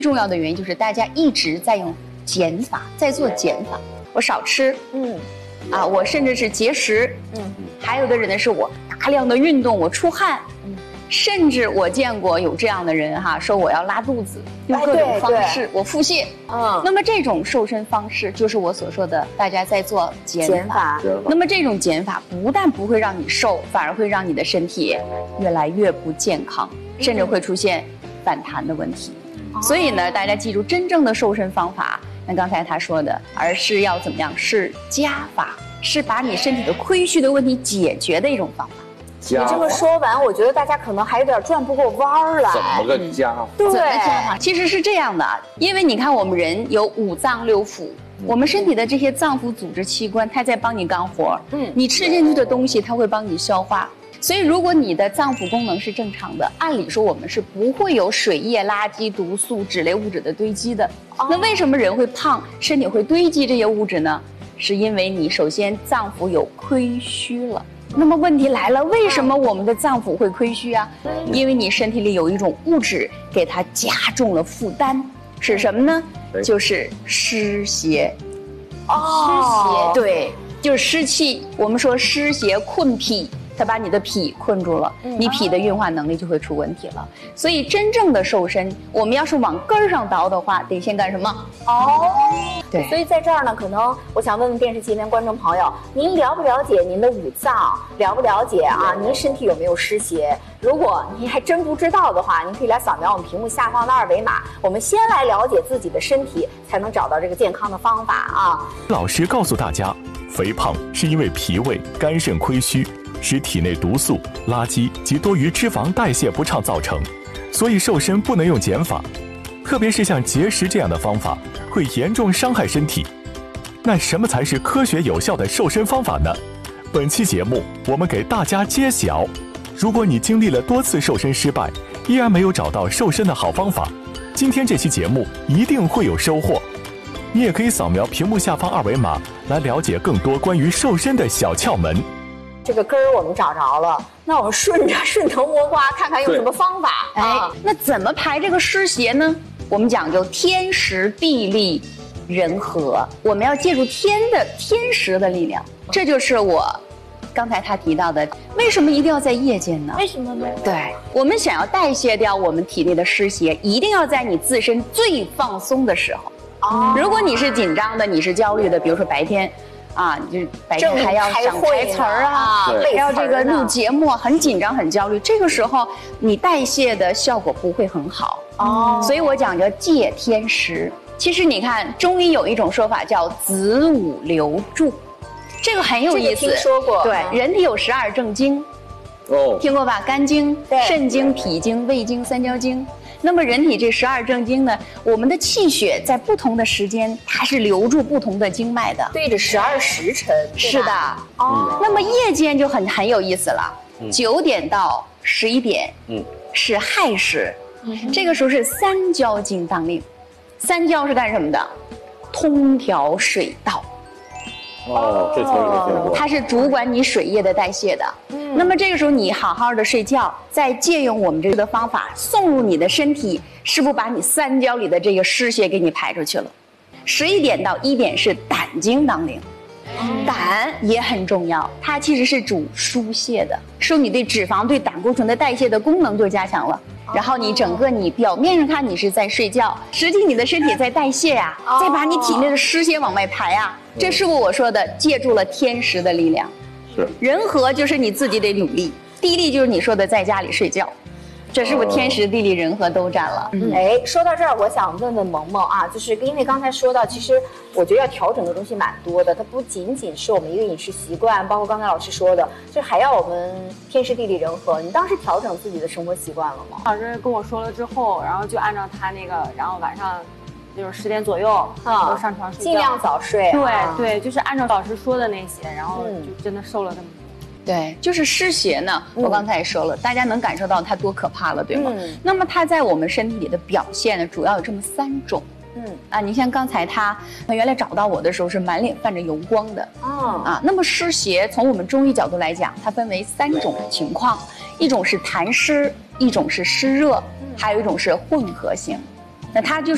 重要的原因就是大家一直在用减法，在做减法。我少吃，我甚至是节食，还有的人呢是我大量的运动，我出汗，甚至我见过有这样的人说我要拉肚子，用各种方式我腹泻。那么这种瘦身方式就是我所说的大家在做减法。那么这种减法不但不会让你瘦，反而会让你的身体越来越不健康，甚至会出现反弹的问题。所以呢，大家记住，真正的瘦身方法，那刚才他说的，而是要怎么样？是加法，是把你身体的亏虚的问题解决的一种方法。 你这么说完，我觉得大家可能还有点转不过弯儿来。 怎么个加法？ 对，怎么加法？其实是这样的，因为你看我们人有五脏六腑，我们身体的这些脏腑组织器官，它在帮你干活。你吃进去的东西，它会帮你消化。所以，如果你的脏腑功能是正常的，按理说我们是不会有水液、垃圾、毒素、脂类物质的堆积的。那为什么人会胖，身体会堆积这些物质呢？是因为你首先脏腑有亏虚了。那么问题来了，为什么我们的脏腑会亏虚啊？因为你身体里有一种物质给它加重了负担，是什么呢？就是湿邪。湿邪，对，就是湿气。我们说湿邪困脾。它把你的脾困住了，你脾的运化能力就会出问题了。所以真正的瘦身，我们要是往根儿上倒的话，得先干什么？对。所以在这儿呢，可能我想问问电视机前观众朋友，您了不了解您的五脏？了不了解您身体有没有湿邪？如果您还真不知道的话，您可以来扫描我们屏幕下方的二维码。我们先来了解自己的身体，才能找到这个健康的方法老师告诉大家，肥胖是因为脾胃、肝肾亏虚。使体内毒素、垃圾及多余脂肪代谢不畅造成，所以瘦身不能用减法，特别是像节食这样的方法，会严重伤害身体。那什么才是科学有效的瘦身方法呢？本期节目我们给大家揭晓。如果你经历了多次瘦身失败，依然没有找到瘦身的好方法，今天这期节目一定会有收获。你也可以扫描屏幕下方二维码来了解更多关于瘦身的小窍门。 这个根儿我们找着了，那我们顺藤摸瓜，看看用什么方法。 那怎么排这个湿邪呢？我们讲究天时地利人和，我们要借助天时的力量。这就是我刚才他提到的，为什么一定要在夜间呢？ 为什么呢？ 对，我们想要代谢掉我们体内的湿邪，一定要在你自身最放松的时候。如果你是紧张的，你是焦虑的，比如说白天。就是白天还要想台词儿还要这个录节目，很紧张很焦虑，这个时候你代谢的效果不会很好所以我讲究借天时。其实你看中医有一种说法叫子午流注，这个很有意思， 听说过。 对，人体有12正经，听过吧？肝经、肾经、脾经、胃经、三焦经。那么人体这12正经呢，我们的气血在不同的时间，它是流注不同的经脉的， 对着12时辰。 是的。那么夜间就很有意思了，9点到11点，是亥时，这个时候是三焦经当令。三焦是干什么的？通调水道。 这词儿没听过。 它是主管你水液的代谢的。那么这个时候你好好的睡觉，再借用我们这个方法送入你的身体，是不是把你三焦里的这个湿邪给你排出去了？11点到1点是胆经当令。胆也很重要，它其实是主疏泄的，说你对脂肪、对胆固醇的代谢的功能就加强了。然后你整个你表面上看你是在睡觉，实际你的身体在代谢再把你体内的湿邪往外排这是我说的借助了天时的力量。 是人和就是你自己得努力，地利就是你说的在家里睡觉，这是不是天时地利人和都占了？ 说到这儿，我想问问萌萌就是因为刚才说到，其实我觉得要调整的东西蛮多的，它不仅仅是我们一个饮食习惯，包括刚才老师说的，就还要我们天时地利人和。你当时调整自己的生活习惯了吗？ 老师跟我说了之后，然后就按照他那个，然后晚上就是10点左右都上床睡觉， 尽量早睡。 对，就是按照老师说的那些，然后就真的瘦了这么多。 对，就是湿邪呢，我刚才也说了，大家能感受到它多可怕了，对吗？那么它在我们身体里的表现呢，主要有这么3种。你像刚才他原来找到我的时候是满脸泛着油光的那么湿邪从我们中医角度来讲，它分为3种情况，一种是痰湿，一种是湿热，还有一种是混合型。那它就是